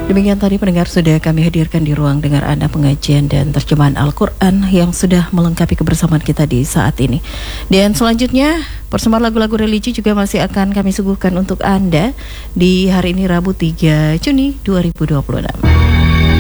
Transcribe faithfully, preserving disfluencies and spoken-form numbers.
Demikian tadi pendengar sudah kami hadirkan di ruang dengar Anda pengajian dan terjemahan Al-Quran yang sudah melengkapi kebersamaan kita di saat ini. Dan selanjutnya persembahan lagu-lagu religi juga masih akan kami suguhkan untuk Anda di hari ini Rabu tiga Juni dua ribu dua puluh enam.